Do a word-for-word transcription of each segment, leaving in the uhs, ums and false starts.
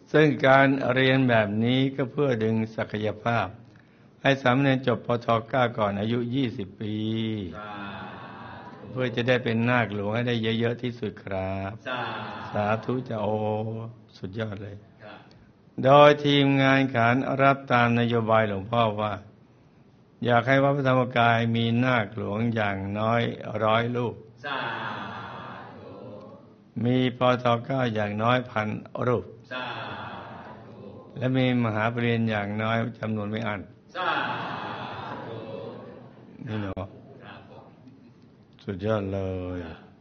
ซึ่งการเรียนแบบนี้ก็เพื่อดึงศักยภาพให้สามเณรจบปท เก้า ก่อนอายุยี่สิบปีเพื่อจะได้เป็นนาคหลวงให้ได้เยอะๆที่สุดครับสาธุจะโอสุดยอดเลยโดยทีมงานขานรับตามนโยบายหลวงพ่อว่าอยากให้วัดพระธรรมกายมีนาคหลวงอย่างน้อยร้อยรูปมีปท เก้า อย่างน้อยพันรูปและมีมหาปริญญาอย่างน้อยจำนวนไม่อั้นนี่เนาะสุดยอดเลย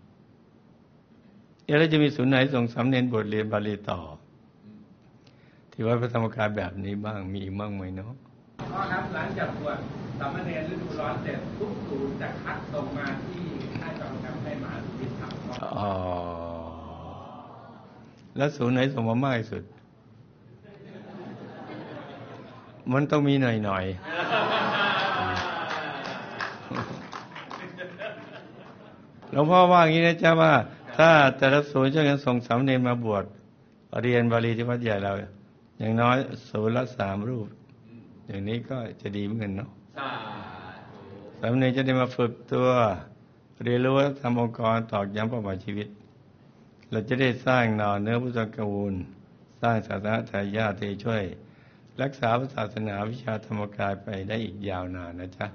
แล้วจะมีศูนย์ไหนส่งสามเณรบทเรียนบาลีต่อที่วัดพระธรรมกายแบบนี้บ้างมีอีกบ้างไหมเนาะพ่อครับหลังจากบวชสามเณรฤดูร้อนเสร็จทุกศูนย์จะคัดส่งมาที่ค่ายจอมกำให้มาสุรินทร์ครับอ๋อแล้วศูนย์ไหนส่งมามากที่สุดมันต้องมีหน่อยๆหลวงพ่อว่าอย่างนี้นะจ๊ะว่าถ้าแต่ละศูนย์ช่วยกันส่งสามเณรมาบวชเรียนบาลีที่วัดใหญ่เราอย่างน้อยศูนย์ละสามรูปอย่างนี้ก็จะดีเหมือนกันเนาะสามเณรจะได้มาฝึกตัวเรียนรู้ทำองค์กรตอกย้ำเป้าหมายชีวิตเราจะได้สร้างหน่อเนื้อพุทธกูลสร้างศาสนาทายาทที่ช่วยรักษาศาสนาวิชาธรรมกายไปได้อีกยาวนานนะจ๊ะ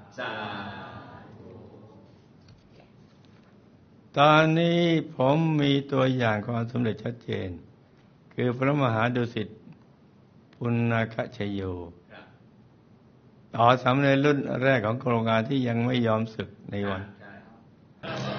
ตอนนี้ผมมีตัวอย่างความสำเร็จชัดเจนคือพระมหาดุสิตปุณณชโยต่อสามเณรรุ่นแรกของโครงการที่ยังไม่ยอมสึกในวัน